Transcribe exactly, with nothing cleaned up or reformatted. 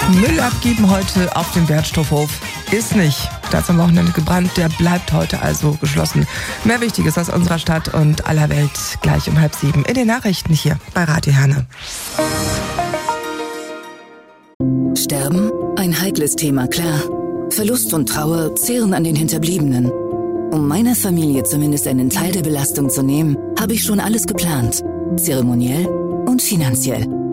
Müll abgeben heute auf dem Wertstoffhof ist nicht. Da ist am Wochenende gebrannt, der bleibt heute also geschlossen. Mehr Wichtiges aus unserer Stadt und aller Welt gleich um halb sieben in den Nachrichten hier bei Radio Herne. Sterben? Ein heikles Thema, klar. Verlust und Trauer zehren an den Hinterbliebenen. Um meiner Familie zumindest einen Teil der Belastung zu nehmen, habe ich schon alles geplant. Zeremoniell und finanziell.